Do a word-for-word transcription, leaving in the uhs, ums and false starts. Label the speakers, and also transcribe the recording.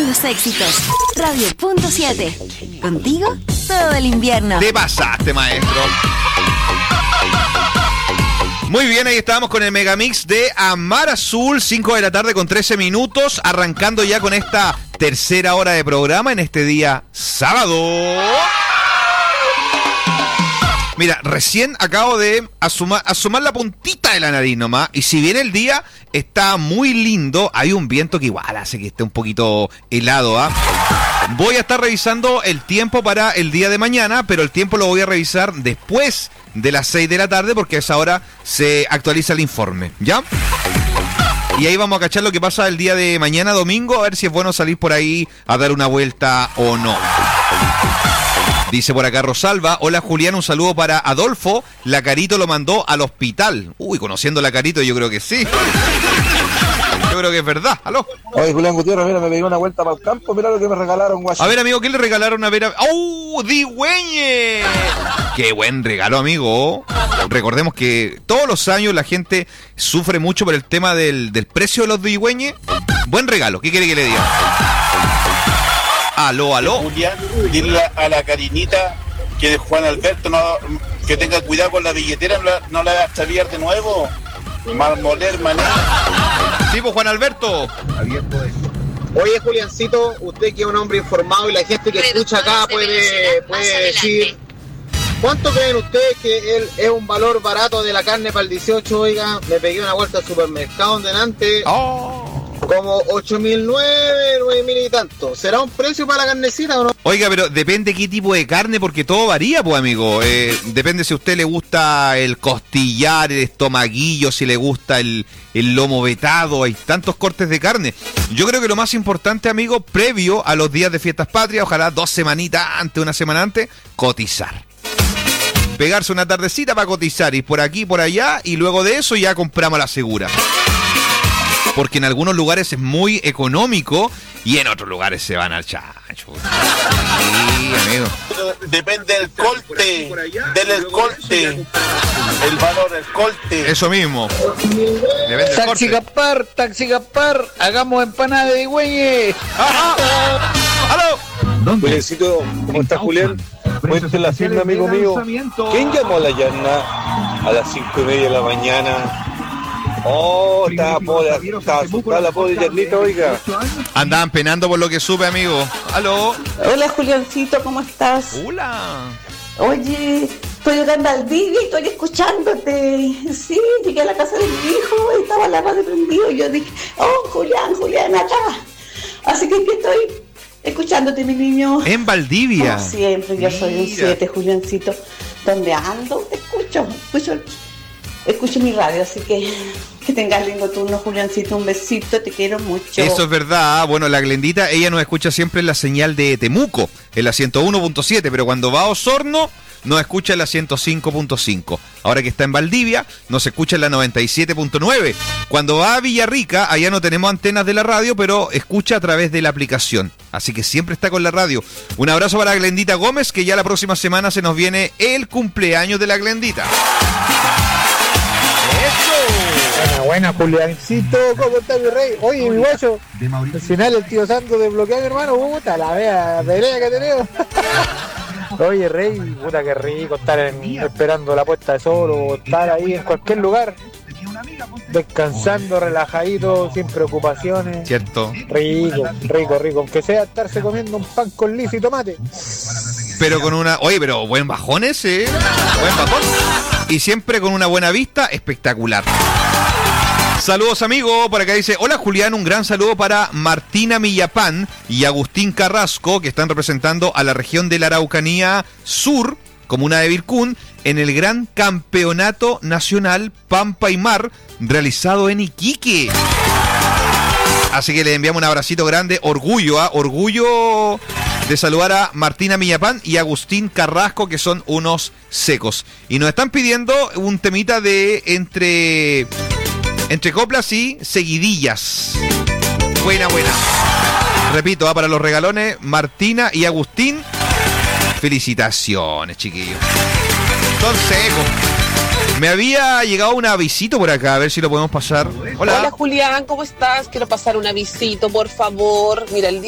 Speaker 1: los éxitos. Radio Punto siete. Contigo todo el invierno.
Speaker 2: Te pasaste, maestro. Muy bien, ahí estábamos con el Megamix de Amar Azul, cinco de la tarde con trece minutos, arrancando ya con esta tercera hora de programa en este día sábado. Mira, recién acabo de asumar, asomar la puntita de la nariz nomás, y si bien el día está muy lindo, hay un viento que igual hace que esté un poquito helado, ¿ah? Voy a estar revisando el tiempo para el día de mañana, pero el tiempo lo voy a revisar después de las seis de la tarde, porque a esa hora se actualiza el informe, ¿ya? Y ahí vamos a cachar lo que pasa el día de mañana, domingo, a ver si es bueno salir por ahí a dar una vuelta o no. Dice por acá Rosalba, hola Julián, un saludo para Adolfo, la Carito lo mandó al hospital. Uy, conociendo a la Carito yo creo que sí. Yo creo que es verdad, aló.
Speaker 3: Oye, Julián Gutiérrez, mira, me pegué una vuelta para el campo, mira lo que me regalaron, guacho.
Speaker 2: A ver, amigo, ¿qué le regalaron a ver? A... ¡Oh, Digüeñe! ¡Qué buen regalo, amigo! Recordemos que todos los años la gente sufre mucho por el tema del, del precio de los Digüeñe. Buen regalo, ¿qué quiere que le diga? Aló, aló.
Speaker 4: Julián, dile a la Karinita que Juan Alberto no, que tenga cuidado con la billetera, no la, no la va a extraviar de nuevo. Marmoler, mané.
Speaker 2: Sí, pues Juan Alberto.
Speaker 5: Oye, Juliancito, usted que es un hombre informado y la gente que escucha acá puede, puede decir, ¿cuánto creen ustedes que él es un valor barato de la carne para el dieciocho? Oiga, me pegué una vuelta al supermercado en delante.
Speaker 2: Oh.
Speaker 5: Como ocho mil nueve, nueve mil y tanto. ¿Será un precio para la carnecita o no?
Speaker 2: Oiga, pero depende qué tipo de carne, porque todo varía, pues, amigo. Eh, depende si a usted le gusta el costillar, el estomaguillo, si le gusta el, el lomo vetado. Hay tantos cortes de carne. Yo creo que lo más importante, amigo, previo a los días de fiestas patrias, ojalá dos semanitas antes, una semana antes, cotizar. Pegarse una tardecita para cotizar, y por aquí, por allá, y luego de eso ya compramos la segura. Porque en algunos lugares es muy económico y en otros lugares se van al chancho. Sí, amigo.
Speaker 4: Depende del corte, del escolte, el valor del corte.
Speaker 2: Eso mismo. Depende del
Speaker 6: Taxi
Speaker 2: corte.
Speaker 6: Gaspar, Taxi Gaspar, hagamos empanada de Digüeñe.
Speaker 2: ¡Ajá! ¡Aló!
Speaker 3: Juliancito, ¿cómo estás, Julián? Cuéntale la firme, amigo mío. ¿Quién llamó a la Yanna a las cinco y media de la mañana? Oh, estaba pobre, estaba asustada la pobre Yernita, oiga.
Speaker 2: Andaban penando por lo que supe, amigo. ¡Aló!
Speaker 7: Hola, Juliancito, ¿cómo estás?
Speaker 2: ¡Hola!
Speaker 7: Oye, estoy acá en Valdivia y estoy escuchándote. Sí, llegué a la casa de mi hijo y estaba la radio prendida. Y yo dije, oh, Julián, Julián, acá. Así que aquí estoy escuchándote, mi niño.
Speaker 2: En Valdivia.
Speaker 7: Como siempre, yo soy un siete, Juliancito. ¿Dónde ando? Te escucho, escucho, escucho mi radio, así que que tengas lindo turno, Juliancito. Un besito, te quiero mucho.
Speaker 2: Eso es verdad. Bueno, la Glendita, ella nos escucha siempre en la señal de Temuco, en la ciento uno punto siete, pero cuando va a Osorno, nos escucha en la ciento cinco punto cinco. Ahora que está en Valdivia, nos escucha en la noventa y siete punto nueve. Cuando va a Villarrica, allá no tenemos antenas de la radio, pero escucha a través de la aplicación. Así que siempre está con la radio. Un abrazo para Glendita Gómez, que ya la próxima semana se nos viene el cumpleaños de la Glendita.
Speaker 6: Buena, buena, Juliancito, ¿cómo está mi rey? Oye, mi guacho, al final el tío Santo desbloquea a mi hermano, puta, la vea, pelea que tenemos. Oye, rey, puta, que rico estar en, esperando la puesta de sol o estar ahí en cualquier lugar, descansando, relajadito, sin preocupaciones.
Speaker 2: Cierto.
Speaker 6: Rico, rico, rico, aunque sea estarse comiendo un pan con lis y tomate.
Speaker 2: Pero con una... Oye, pero buen bajón ese, ¿eh? Buen bajón. Y siempre con una buena vista, espectacular. Saludos, amigo. Por acá dice, hola Julián, un gran saludo para Martina Millapán y Agustín Carrasco, que están representando a la región de la Araucanía Sur, comuna de Vircún, en el gran campeonato nacional Pampa y Mar, realizado en Iquique. Así que le enviamos un abracito grande, orgullo, ¿eh? Orgullo de saludar a Martina Millapán y Agustín Carrasco, que son unos secos. Y nos están pidiendo un temita de entre... Entre coplas y seguidillas. Buena, buena. Repito, ¿ah? Para los regalones, Martina y Agustín, felicitaciones, chiquillos. Son secos. Me había llegado un avisito por acá, a ver si lo podemos pasar. Hola.
Speaker 8: Hola, Julián, ¿cómo estás? Quiero pasar un avisito, por favor. Mira, el